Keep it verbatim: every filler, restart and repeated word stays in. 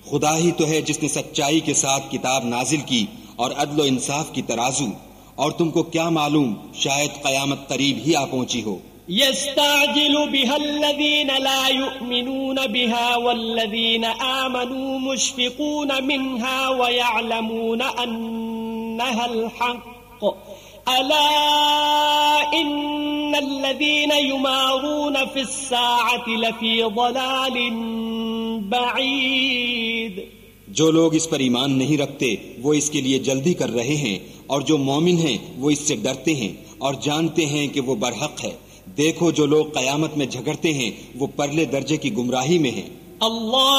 खुदा ही तो है जिसने सच्चाई के साथ किताब नाजिल की और अदल व इंसाफ की तराजू, और तुमको क्या मालूम शायद कयामत करीब ही आ पहुंची हो। यस्ताजिलु बिहल्लज़ीन ला युमिनून बिहा वल्लज़ीन आमनू मुश्फिकून मिन्हा व यअलमून अन्नहल हक़्क़ अला इन्नल्लज़ीन युमारून फिस्साअति लफ़ी ज़लालिन बईद। जो लोग इस पर ईमान नहीं रखते वो इसके लिए जल्दी कर रहे हैं, और जो मोमिन हैं वो इससे डरते हैं और जानते हैं कि वो बरहक है। देखो जो लोग कयामत में झगड़ते हैं वो परले दर्जे की गुमराही में हैं। अल्लाह